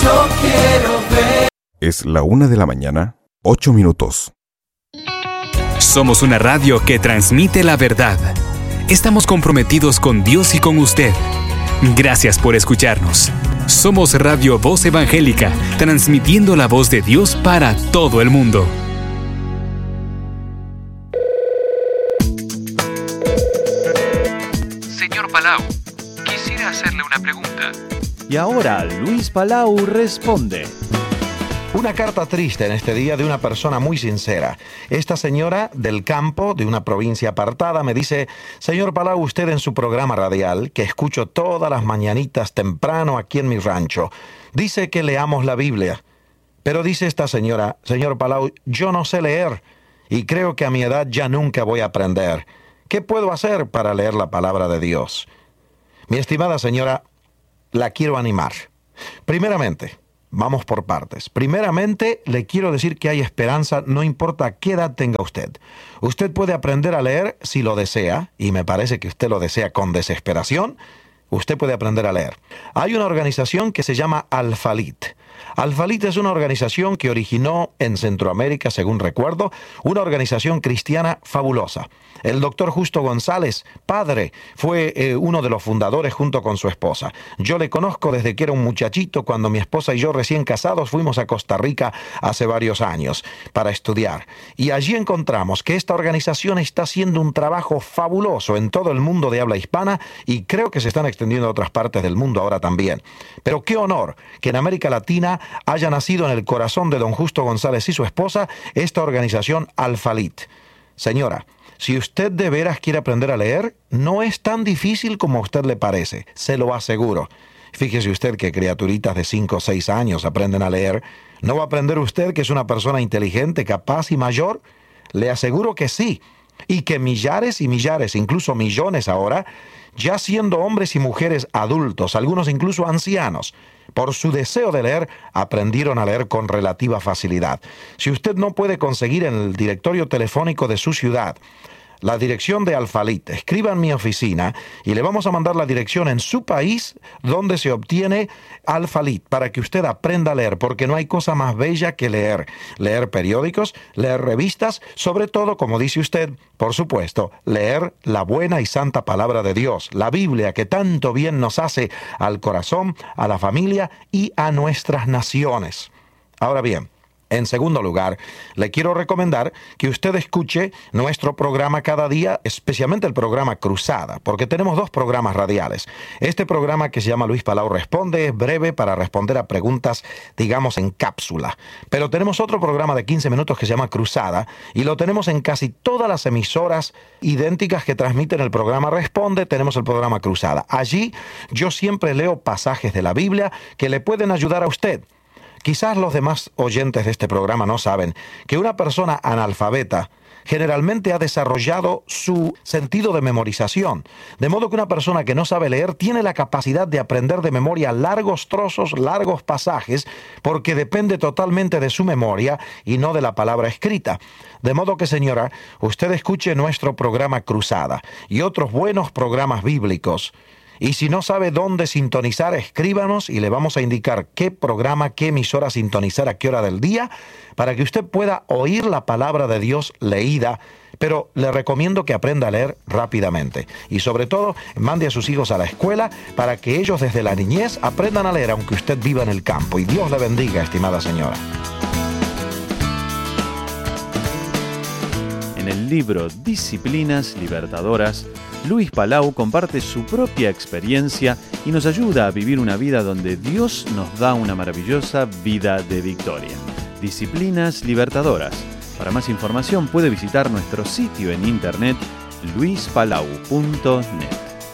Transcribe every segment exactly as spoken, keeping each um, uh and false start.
yo quiero ver. Es la una de la mañana, ocho minutos. Somos una radio que transmite la verdad. Estamos comprometidos con Dios y con usted. Gracias por escucharnos. Somos Radio Voz Evangélica, transmitiendo la voz de Dios para todo el mundo. Señor Palau, quisiera hacerle una pregunta. Y ahora Luis Palau responde. Una carta triste en este día de una persona muy sincera. Esta señora del campo, de una provincia apartada, me dice: señor Palau, usted en su programa radial, que escucho todas las mañanitas temprano aquí en mi rancho, dice que leamos la Biblia. Pero dice esta señora: señor Palau, yo no sé leer y creo que a mi edad ya nunca voy a aprender. ¿Qué puedo hacer para leer la palabra de Dios? Mi estimada señora, la quiero animar. Primeramente, vamos por partes. Primeramente, le quiero decir que hay esperanza, no importa qué edad tenga usted. Usted puede aprender a leer si lo desea, y me parece que usted lo desea con desesperación. Usted puede aprender a leer. Hay una organización que se llama Al-Falit. Al-Falit es una organización que originó en Centroamérica, según recuerdo, una organización cristiana fabulosa. El doctor Justo González, padre, fue eh, uno de los fundadores junto con su esposa. Yo le conozco desde que era un muchachito, cuando mi esposa y yo recién casados fuimos a Costa Rica hace varios años para estudiar. Y allí encontramos que esta organización está haciendo un trabajo fabuloso en todo el mundo de habla hispana y creo que se están extendiendo a otras partes del mundo ahora también. Pero qué honor que en América Latina haya nacido en el corazón de don Justo González y su esposa esta organización Al-Falit. Señora, si usted de veras quiere aprender a leer, no es tan difícil como a usted le parece, se lo aseguro. Fíjese usted que criaturitas de cinco o seis años aprenden a leer. ¿No va a aprender usted que es una persona inteligente, capaz y mayor? Le aseguro que sí. Y que millares y millares, incluso millones ahora, ya siendo hombres y mujeres adultos, algunos incluso ancianos, por su deseo de leer, aprendieron a leer con relativa facilidad. Si usted no puede conseguir en el directorio telefónico de su ciudad la dirección de Al-Falit, escriba en mi oficina y le vamos a mandar la dirección en su país donde se obtiene Al-Falit para que usted aprenda a leer, porque no hay cosa más bella que leer. Leer periódicos, leer revistas, sobre todo, como dice usted, por supuesto, leer la buena y santa palabra de Dios, la Biblia, que tanto bien nos hace al corazón, a la familia y a nuestras naciones. Ahora bien, en segundo lugar, le quiero recomendar que usted escuche nuestro programa cada día, especialmente el programa Cruzada, porque tenemos dos programas radiales. Este programa, que se llama Luis Palau Responde, es breve para responder a preguntas, digamos, en cápsula. Pero tenemos otro programa de quince minutos que se llama Cruzada, y lo tenemos en casi todas las emisoras idénticas que transmiten el programa Responde. Tenemos el programa Cruzada. Allí yo siempre leo pasajes de la Biblia que le pueden ayudar a usted. Quizás los demás oyentes de este programa no saben que una persona analfabeta generalmente ha desarrollado su sentido de memorización. De modo que una persona que no sabe leer tiene la capacidad de aprender de memoria largos trozos, largos pasajes, porque depende totalmente de su memoria y no de la palabra escrita. De modo que, señora, usted escuche nuestro programa Cruzada y otros buenos programas bíblicos. Y si no sabe dónde sintonizar, escríbanos y le vamos a indicar qué programa, qué emisora sintonizar a qué hora del día, para que usted pueda oír la palabra de Dios leída, pero le recomiendo que aprenda a leer rápidamente. Y sobre todo, mande a sus hijos a la escuela para que ellos desde la niñez aprendan a leer, aunque usted viva en el campo. Y Dios le bendiga, estimada señora. En el libro Disciplinas Libertadoras, Luis Palau comparte su propia experiencia y nos ayuda a vivir una vida donde Dios nos da una maravillosa vida de victoria. Disciplinas Libertadoras. Para más información puede visitar nuestro sitio en internet luis palau punto net.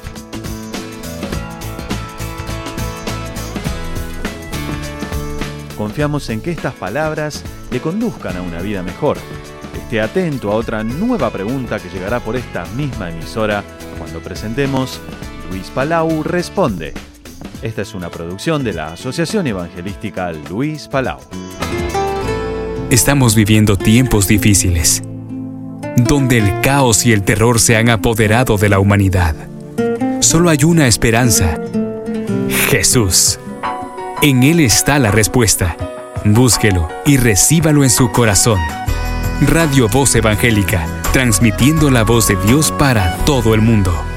Confiamos en que estas palabras le conduzcan a una vida mejor. Esté atento a otra nueva pregunta que llegará por esta misma emisora cuando presentemos Luis Palau Responde. Esta es una producción de la Asociación Evangelística Luis Palau. Estamos viviendo tiempos difíciles, donde el caos y el terror se han apoderado de la humanidad. Solo hay una esperanza: Jesús. En Él está la respuesta. Búsquelo y recíbalo en su corazón. Radio Voz Evangélica, transmitiendo la voz de Dios para todo el mundo.